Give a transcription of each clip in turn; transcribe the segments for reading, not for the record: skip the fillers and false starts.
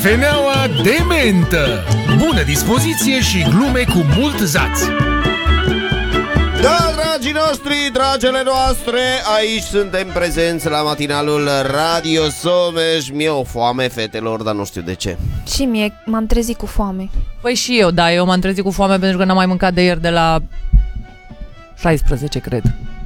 Cafeneaua de mentă. Bună dispoziție și glume cu mult zaț. Da, dragii noștri, dragele noastre, aici suntem prezenți la matinalul Radio Someș. Mi-e o foame, fetelor, dar nu știu de ce. Și mie m-am trezit cu foame. Păi și eu, da, eu m-am trezit cu foame pentru că n-am mai mâncat de ieri de la 16, cred.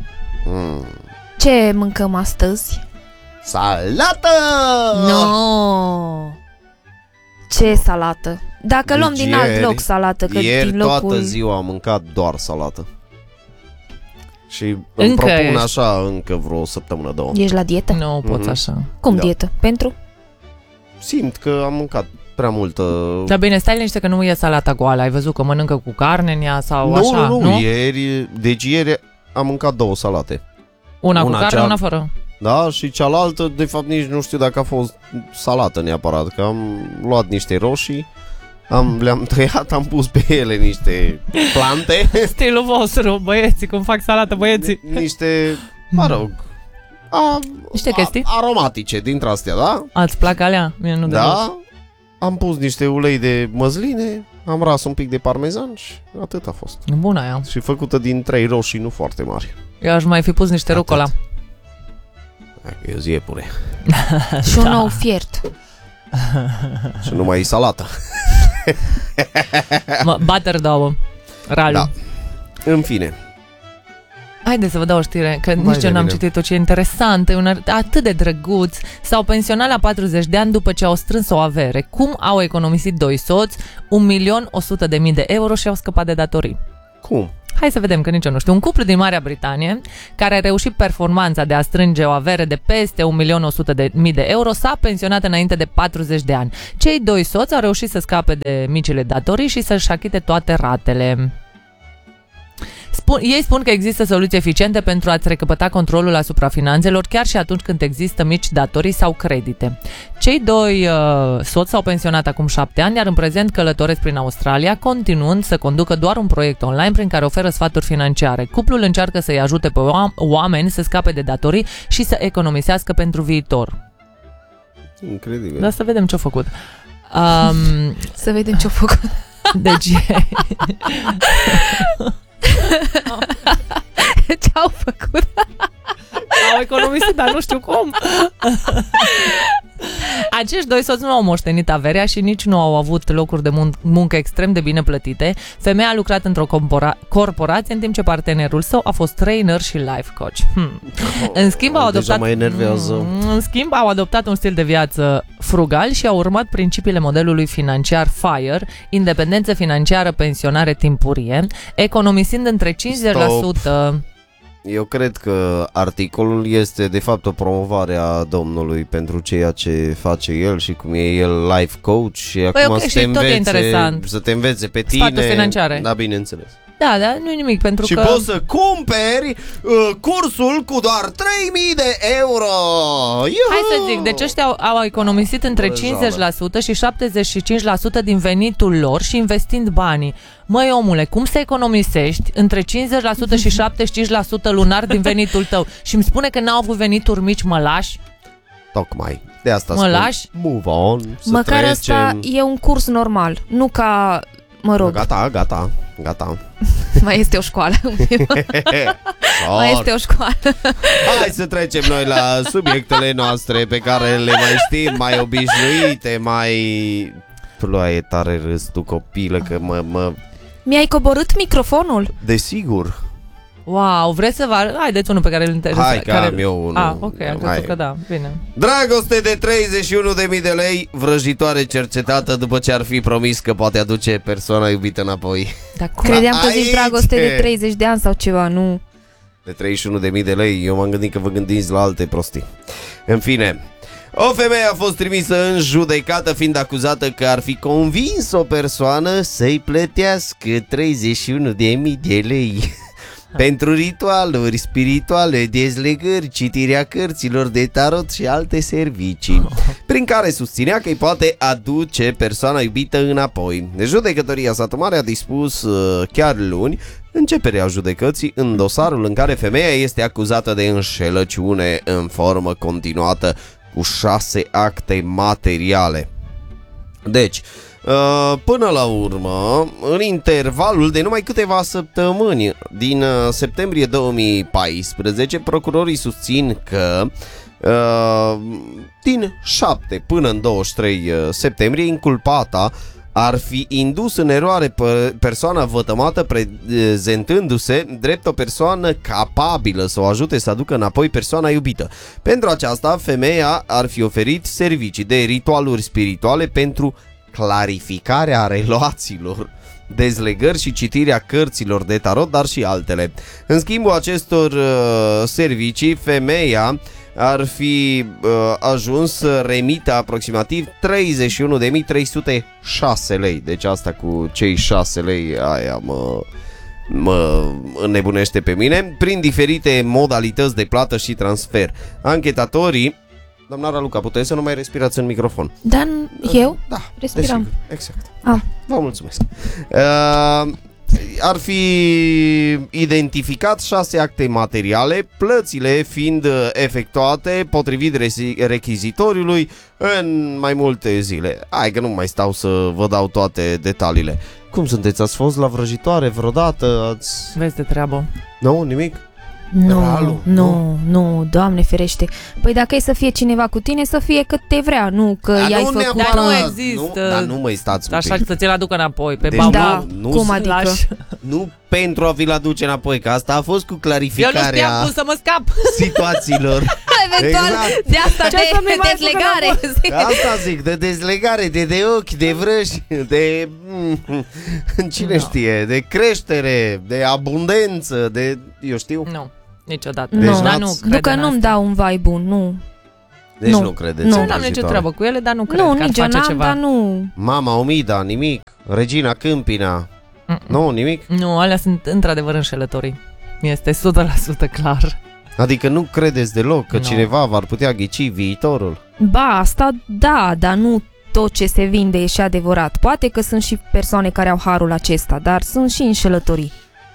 Ce mâncăm astăzi? Salată! No! Ce salată? Dacă luăm din alt loc salată, că ieri din locul... toată ziua am mâncat doar salată. Și îmi Încă propun ești. așa încă vreo săptămână, două. Ești la dietă? Nu poți așa. Cum Da. dietă? Pentru? Simt că am mâncat prea multă... Dar bine, stai liniște că nu e salata goală. Ai văzut că mănâncă cu carne în ea sau așa, nu? Ieri am mâncat două salate. Una cu carne, una fără. Da, și cealaltă, de fapt, nici nu știu dacă a fost salată neapărat, că am luat niște roșii, le-am tăiat, am pus pe ele niște plante. Stilul vostru, băieții, cum fac salată, băieții. Niște, mă rog, Niște chestii? aromatice dintre astea, da? Ați plac alea? Mie nu deloc. Da, am pus niște ulei de măsline, am ras un pic de parmezan și atât a fost. Bună aia. Și făcută din 3 roșii, nu foarte mari. Eu aș mai fi pus niște Atât. rucola. Eu zi iepure. Și un ou fiert. Și numai salată. Butter două. Ralu. Da. În fine. Haideți să vă dau o știre, că Mai nici eu n-am bine. citit-o, ce interesant, e atât de drăguț. S-au pensionat la 40 de ani după ce au strâns o avere. Cum au economisit doi soți 1.100.000 de euro și au scăpat de datorii? Cum? Hai să vedem, că nici eu nu știu. Un cuplu din Marea Britanie, care a reușit performanța de a strânge o avere de peste 1.100.000 de euro, s-a pensionat înainte de 40 de ani. Cei doi soți au reușit să scape de micile datorii și să-și achite toate ratele. Ei spun că există soluții eficiente pentru a-ți recăpăta controlul asupra finanțelor, chiar și atunci când există mici datorii sau credite. Cei doi soți s-au pensionat acum 7 ani, iar în prezent călătoresc prin Australia, continuând să conducă doar un proiect online prin care oferă sfaturi financiare. Cuplul încearcă să-i ajute pe oameni să scape de datorii și să economisească pentru viitor. Incredibil. Dar să vedem ce-a făcut. Să vedem ce-o făcut. Deci... Ce-au făcut? Au economisit, dar nu știu cum. Acești doi soți nu au moștenit averea și nici nu au avut locuri de muncă extrem de bine plătite. Femeia a lucrat într-o corporație, în timp ce partenerul său a fost trainer și life coach. În schimb, au adoptat un stil de viață frugal și au urmat principiile modelului financiar FIRE, independență financiară, pensionare timpurie, economisind între 50%. Eu cred că articolul este de fapt o promovare a domnului pentru ceea ce face el și cum e el life coach și acum ok, să te învețe pe tine. Sfaturi financiare. Da, bineînțeles. Da, nu nimic, pentru și că... poți să cumperi cursul cu doar 3.000 de euro. Iuhu! Hai să zic, deci ăștia au economisit între 50% și 75% din venitul lor și investind banii. Măi, omule, cum să economisești între 50% și 75% lunar din venitul tău? Și îmi spune că n-au avut venituri mici, mă lași? Tocmai. De asta Mă lași? Move on. Măcar ăsta e un curs normal, nu ca... Mă rog. Gata. Mai este o școală. Mai este o școală. Hai să trecem noi la subiectele noastre pe care le mai știm, mai obișnuite, mai... Ploaie tare râs tu, copilă, că mă... Mi-ai coborât microfonul? Desigur. Wow, vreți să vă... Haideți unul pe care îl interesează. Hai că am eu unul. Ok, am crezut că da, bine. Dragoste de 31.000 de lei, vrăjitoare cercetată după ce ar fi promis că poate aduce persoana iubită înapoi. Dar cum? Credeam că zici Aici. dragoste de 30 de ani sau ceva, nu? De 31.000 de lei, eu m-am gândit că vă gândiți la alte prostii. În fine, o femeie a fost trimisă în judecată fiind acuzată că ar fi convins o persoană să-i plătească 31.000 de lei pentru ritualuri spirituale, dezlegări, citirea cărților de tarot și alte servicii, prin care susținea că îi poate aduce persoana iubită înapoi. Judecătoria Satu Mare a dispus chiar luni începerea judecății în dosarul în care femeia este acuzată de înșelăciune în formă continuată cu 6 acte materiale. Deci, până la urmă, în intervalul de numai câteva săptămâni din septembrie 2014, procurorii susțin că din 7 până în 23 septembrie, inculpata ar fi indus în eroare persoana vătămată, prezentându-se drept o persoană capabilă să o ajute să aducă înapoi persoana iubită. Pentru aceasta, femeia ar fi oferit servicii de ritualuri spirituale pentru clarificarea relațiilor, dezlegări și citirea cărților de tarot, dar și altele. În schimbul acestor servicii, femeia ar fi ajuns să remită aproximativ 31.306 lei. Deci asta cu cei 6 lei, aia mă înnebunește pe mine, prin diferite modalități de plată și transfer. Anchetatorii... Doamna Raluca, puteți să nu mai respirați în microfon? Dar eu? Da, respiram. desigur, exact. Ah. Vă mulțumesc. Ar fi identificat 6 acte materiale, plățile fiind efectuate potrivit rechizitoriului în mai multe zile. Hai că nu mai stau să vă dau toate detaliile. Cum sunteți? Ați fost la vrăjitoare vreodată? Vezi de treabă. Nu, nimic? Nu, Doamne ferește. Păi dacă e să fie cineva cu tine, să fie cât te vrea, nu că i-ai făcut. Dar nu există. Dar nu mai stați așa să ți-l aducă înapoi pe deci bau. Da, cum adică? Nu pentru a vi-l aduce înapoi, că asta a fost cu clarificarea. Eu nu știam cum să mă scap situațiilor. Eventual, exact. de asta de dezlegare. Asta zic, de dezlegare, de ochi, de vrăji, de cine știe, de creștere, de abundență, de, eu știu. Nu, niciodată. Deci Dar nu că nu-mi dau un vai bun, nu. Deci nu credeți. Nu am nicio treabă cu ele, dar nu cred că ar face ceva. Dar nu. Mama Omida, nimic. Regina Câmpina. Nu, nimic. Nu, alea sunt într-adevăr înșelătorii. Este 100% clar. Adică nu credeți deloc că cineva v-ar putea ghici viitorul? Ba, asta da, dar nu tot ce se vinde e și adevărat. Poate că sunt și persoane care au harul acesta, dar sunt și înșelătorii.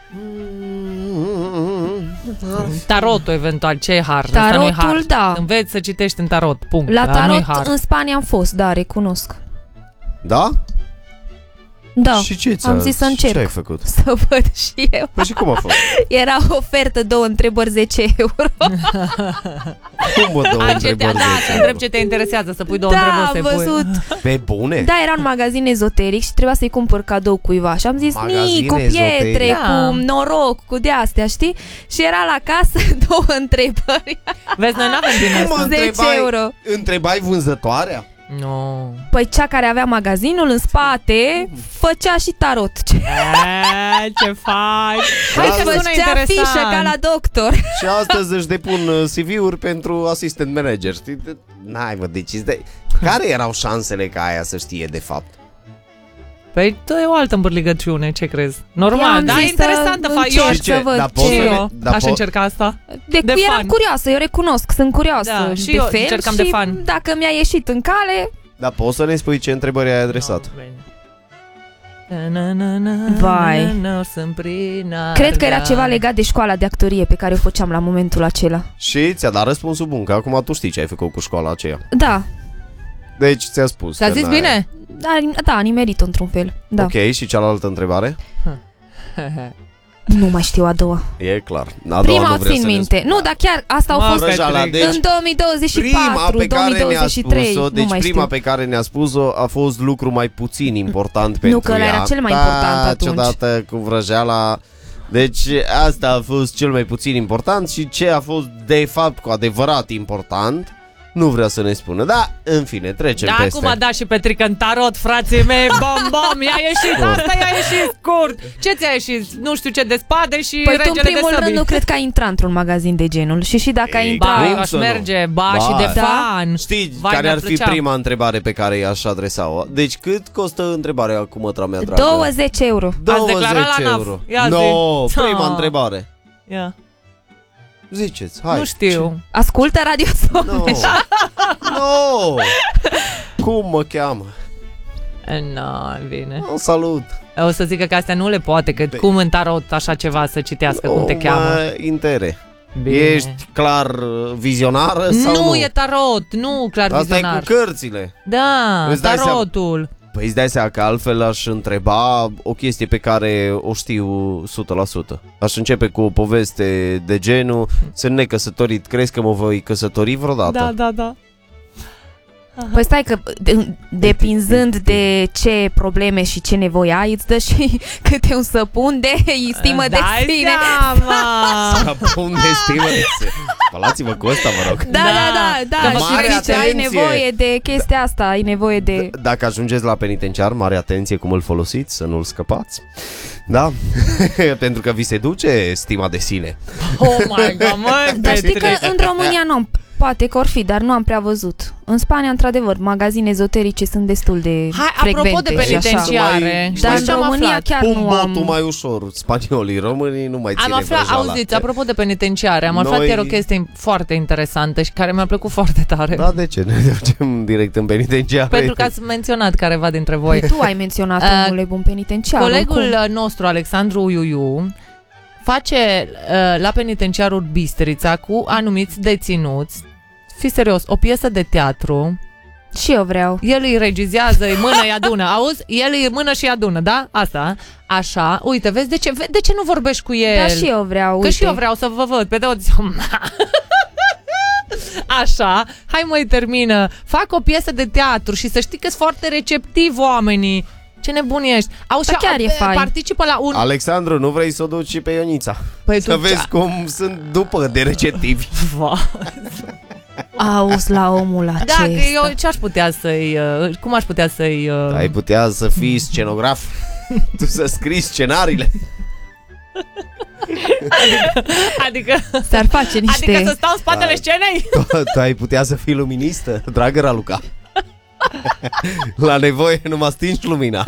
Tarotul, eventual, ce e har? Tarotul, har. da. Înveți să citești în tarot, punct. La tarot har. în Spania am fost, da, recunosc. Da? Da, și ce am zis să încerc. Ce ai făcut? Să văd și eu. Păi și cum a fost? Era o ofertă, 2 întrebări, 10 euro. Cum mă, 2 întrebări, 10 să întreb ce te interesează, să pui 2 întrebări. Da, am văzut. Pe bune? Da, era un magazin ezoteric și trebuia să-i cumpăr cadou cuiva. Și am zis, cu pietre, da, cu noroc, cu de-astea, știi? Și era la casă 2 întrebări. Vezi, noi n-avem din asta. 10 euro. Întrebai vânzătoarea? Nu. Păi cea care avea magazinul în spate făcea și tarot. Ce faci? Hai să făcea fișă ca la doctor. Și astăzi își depun CV-uri pentru asistent manager. Știi? N-ai mă decis de... Care erau șansele ca aia să știe de fapt? Păi e o altă îmbârligăciune, ce crezi? Normal, dar e interesantă. Eu să văd aș încerca asta. Eram curioasă, eu recunosc, sunt curioasă. Da, și eu încercam de fan. Dacă mi-a ieșit în cale... Dar poți să ne spui ce întrebări ai adresat? Vai. Cred că era ceva legat de școala de actorie pe care o făceam la momentul acela. Și ți-a dat răspunsul bun, că acum tu știi ce ai făcut cu școala aceea. Da. Deci ți-a spus. Ți-a zis bine? Da, a nimerit într-un fel. Da. Ok, și cealaltă întrebare? Nu mai știu a doua. E clar. Prima o țin minte. Nu, dar chiar asta au fost în 2024, 2023. Deci prima pe care ne-a spus-o a fost lucru mai puțin important pentru ea. Nu, că ăla era cel mai important atunci. Ciudată cu vrăjeala. Deci asta a fost cel mai puțin important și ce a fost de fapt cu adevărat important nu vrea să ne spună. Da, în fine, trecem peste. Da, acum a dat și Petrică în tarot, frații mei, bom, i-a ieșit, asta i-a ieșit scurt. Ce ți-a ieșit? Nu știu ce, de spade și păi regele de săbii. Păi tu în primul rând nu cred că ai intrat într-un magazin de genul. Și dacă ai intrat... Ba, eu aș merge, și de fan. Știi care ar fi prima întrebare pe care i-aș adresa-o? Deci cât costă întrebarea cu mătra mea dragă? 20 euro. 20 euro. No, prima întrebare. Ia. Ziceți, hai. Nu știu. Ascultă Radio Someș. No. Cum mă cheamă? Nu, bine. Salut. O să zică că astea nu le poate, că cum în tarot așa ceva să citească, cum te cheamă. Intere. Bine. Ești clar vizionară sau nu? Nu, e tarot, nu clar vizionar. Asta e cu cărțile. Da, tarotul. Păi îți dai seama că altfel aș întreba o chestie pe care o știu 100%. Aș începe cu o poveste de genul: sunt necăsătorit, crezi că mă voi căsători vreodată? Da. Păi stai că, depinzând de ce probleme și ce nevoi ai, îți dă și câte un săpun de stimă de sine. Săpun de stimă de sine. Spălați-vă cu ăsta, vă rog. Da. Mare Și ai atenție. nevoie de chestia asta, ai nevoie de... Dacă ajungeți la penitenciar, mare atenție cum îl folosiți, să nu-l scăpați. Da? Pentru că vi se duce stima de sine. Oh my God, măi, Dar știi că în România nu, poate că or fi, dar nu am prea văzut. În Spania, într-adevăr, magazine ezoterice sunt destul de frecvente. Apropo de și așa. penitenciare, Dar știi ce în am România aflat? chiar Pun nu botul am... mai ușor. Spaniolii, românii nu mai ține Am aflat, vrăjeala. auziți, apropo de penitenciare, am aflat ieri o chestie foarte interesantă și care mi-a plăcut foarte tare. Da, de ce? Ne ducem direct în penitenciar. Pentru că ați menționat careva dintre voi. Tu ai menționat omule bun penitenciar. Colegul nostru, Alexandru Iuiu, face la penitenciarul Bistrița cu anumiți deținuți, fii serios, o piesă de teatru. Și eu vreau. El îi regizează, îi mână, îi adună. Auzi? El îi mână și îi adună, da? Asta. Așa. Uite, vezi de ce nu vorbești cu el? Da, și eu vreau. Că uite. și eu vreau să vă văd pe toți. Așa. Hai măi, termină. Fac o piesă de teatru și să știi că sunt foarte receptivi oamenii. Ce nebun ești. Da, chiar e fain. Participă la un... Alexandru, nu vrei să o duci și pe Ionița? Păi să vezi cum sunt după de receptivi. Auzi la omul acesta. Da, că eu ce aș putea să-i... cum aș putea să-i... Ai putea să fii scenograf. Tu să scrii scenariile. Adică S-ar face niște... Adică să stau în spatele scenei? Tu ai putea să fii luministă, dragă Raluca. La nevoie numai stingi lumina.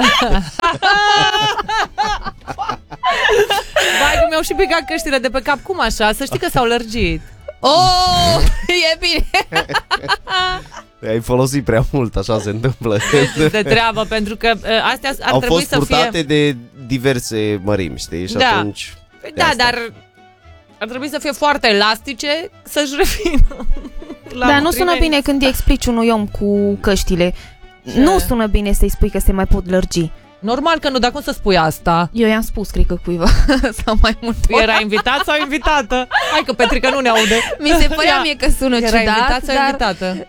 Vai, că mi-au și picat căștile de pe cap. Cum așa? Să știi că s-au lărgit. Oh, e bine. Ai folosit prea mult, așa se întâmplă. De treabă, pentru că astea ar Au trebui fost să purtate fie... de diverse mărimi, știi? Și Da. atunci... Da, dar ar trebui să fie foarte elastice să-și revină. Dar nu sună bine când îi explici unui om cu căștile. Ce? Nu sună bine să-i spui că se mai pot lărgi. Normal că nu, dar cum să spui asta? Eu i-am spus, cred că cuiva. Sau mai mult. Era invitat sau invitată? Hai că Petrica nu ne aude. Mi se părea mie că sună Era ciudat, invitat sau dar invitată?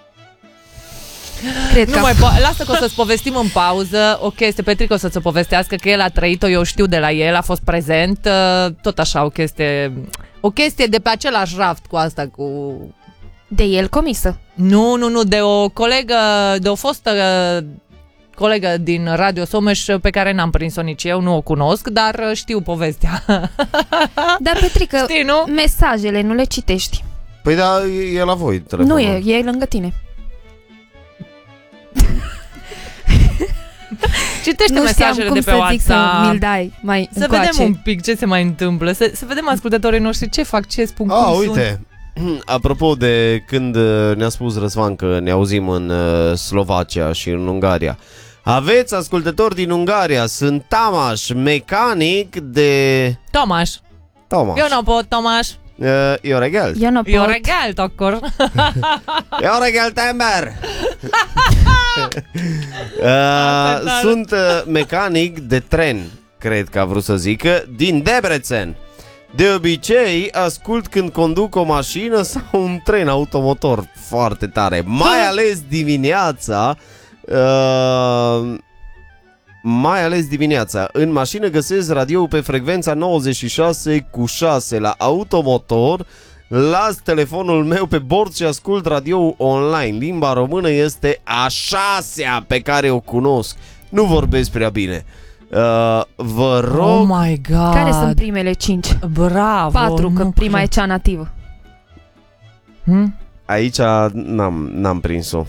cred Nu că... mai lasă că o să-ți povestim în pauză o chestie. Petrica o să-ți povestească că el a trăit-o, eu știu de la el, a fost prezent. Tot așa, o chestie de pe același raft cu asta, cu... De el comisă. Nu, de o colegă, de o fostă colegă din Radio Someș pe care n-am prins-o nici eu, nu o cunosc, dar știu povestea. Dar, Petrică, Știi, nu? mesajele nu le citești. Păi da, e la voi telefonul. Nu e lângă tine. Citește Nu știam mesajele cum de pe să zic să WhatsApp. mi-l dai mai Să încoace. vedem un pic ce se mai întâmplă. Să vedem ascultătorii noștri ce fac, ce spun, cum uite. Apropo de când ne-a spus Răzvan că ne auzim în Slovacia și în Ungaria. Aveți ascultători din Ungaria. Sunt Tamaș, mecanic de... Tomaș. Eu nu pot, Tomaș. Jó reggelt! Eu nu pot. Jó reggelt, akkor. Jó reggelt, ember! Sunt mecanic de tren, cred că a vrut să zică, din Debrecen. De obicei, ascult când conduc o mașină sau un tren automotor. Foarte tare. Mai ales dimineața. În mașină găsesc radio pe frecvența 96,6 la automotor. Las telefonul meu pe bord și ascult radio online. Limba română este a 6-a pe care o cunosc. Nu vorbesc prea bine. Vă rog. Oh my God. Care sunt primele 5? Bravo. 4, că prima e cea nativă. Aici n-am prins-o.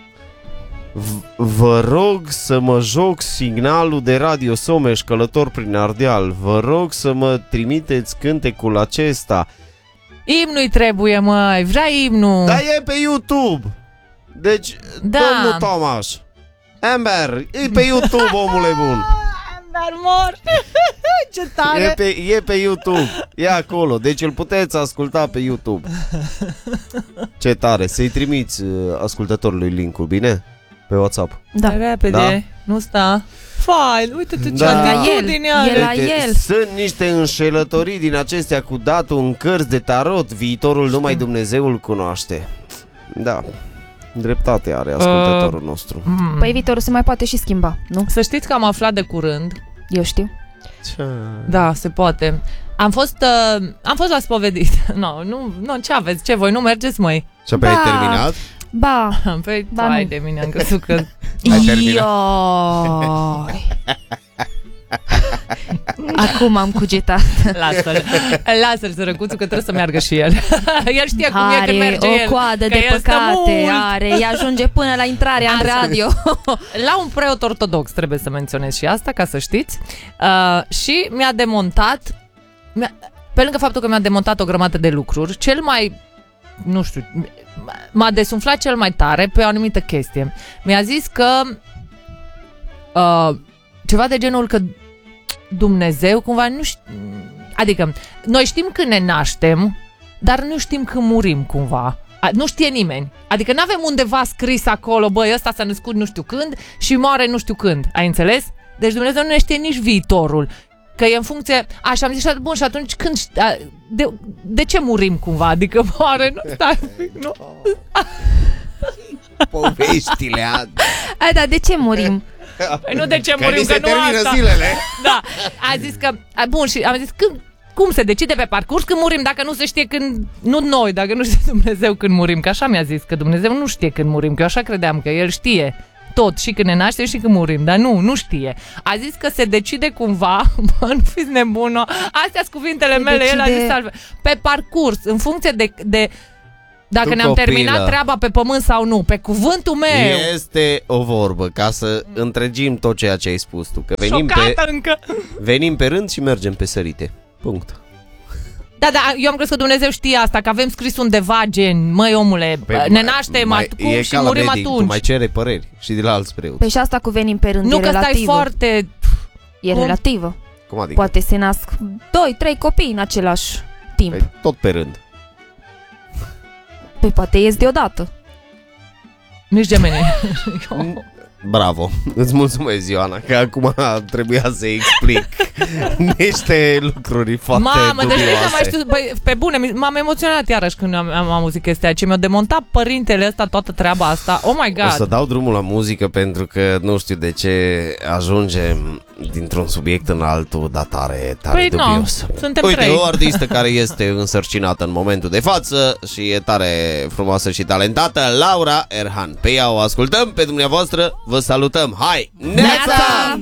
Vă rog să mă joc signalul de Radio Someș, călător prin Ardeal. Vă rog să mă trimiteți cântecul acesta. Imnul-i trebuie, măi. Vrea imnul. Dar e pe YouTube. Deci, Da. domnul Tomaș, Amber, e pe YouTube, omule bun. Amber mor. Ce tare. E pe YouTube. E acolo. Deci îl puteți asculta pe YouTube. Ce tare. Să-i trimiți ascultătorului link-ul, bine? Pe WhatsApp. Da. Repede, nu sta. Fai, uite-te ce Da. atitudine E are. la Uite, el. Sunt niște înșelătorii din acestea cu datul în cărți de tarot. Viitorul numai Dumnezeul cunoaște. Da, dreptate are ascultătorul nostru. Păi viitorul se mai poate și schimba, nu? Să știți că am aflat de curând. Eu știu. Da, se poate. Am fost la spovedit. Nu, ce aveți? Ce voi nu mergeți, măi? Și apoi ai terminat? Ba. Păi, Ba, hai nu. de mine, am crezut că... Ai terminat? Ioi. Acum am cugetat. Lasă-l sărăcuțul că trebuie să meargă și el. El știe cum e când merge o el. coadă că de el stă păcate, mult. are, ajunge până la intrarea în radio. La un preot ortodox, trebuie să menționez și asta, ca să știți. Și mi-a demontat, pe lângă faptul că mi-a demontat o grămadă de lucruri, cel mai, nu știu, m-a desumflat cel mai tare pe o anumită chestie. Mi-a zis că ceva de genul că Dumnezeu cumva nu știu, adică noi știm când ne naștem, dar nu știm când murim cumva. Nu știe nimeni. Adică nu avem undeva scris acolo, băi, ăsta s-a născut nu știu când și moare nu știu când. Ai înțeles? Deci Dumnezeu nu ne știe nici viitorul. Că e în funcție... Așa am zis, bun, și atunci când... De ce murim cumva? Adică moare... Nu, stai un pic, nu... Poveștile Ai, da, de ce murim? Păi nu de ce că murim, ni că se nu termină asta. zilele. Da, a zis că... Bun, și am zis, cum se decide pe parcurs când murim, dacă nu se știe când... Nu noi, dacă nu știe Dumnezeu când murim. Că așa mi-a zis, că Dumnezeu nu știe când murim. Că eu așa credeam, că El știe tot, și când ne naștem și când murim. Dar nu știe. A zis că se decide cumva, bă, nu fiți nebună, astea sunt cuvintele mele, el a zis salve, pe parcurs, în funcție de dacă Tu, ne-am copilă, terminat treaba pe pământ sau nu, pe cuvântul meu. Este o vorbă, ca să întregim tot ceea ce ai spus tu, că venim pe rând și mergem pe sărite. Punct. Da, eu am crezut că Dumnezeu știe asta, că avem scris undeva gen, măi omule, ne naștem acum și murim atunci. Tu mai cere păreri și de la alți preoți. Păi și asta cu venim pe rând Nu e că stai relativă. foarte... E relativă. Cum adică? Poate se nasc 2-3 copii în același timp. Păi, tot pe rând. Păi poate ies deodată. Nici gemene. Bravo, îți mulțumesc, Ioana, că acum trebuia să explic niște lucruri foarte Mamă, deci dubioase. nu mai știu, băi, pe bune, m-am emoționat iarăși când am auzit chestia ce mi-a demontat părintele ăsta toată treaba asta. Oh my God. O să dau drumul la muzică pentru că nu știu de ce ajungem dintr-un subiect în altul, dar tare Păi dubios. nu, suntem Uite, trei. o artistă care este însărcinată în momentul de față și e tare frumoasă și talentată, Laura Erhan. Pe ea o ascultăm, pe dumneavoastră vă salutăm. Hai! Neața!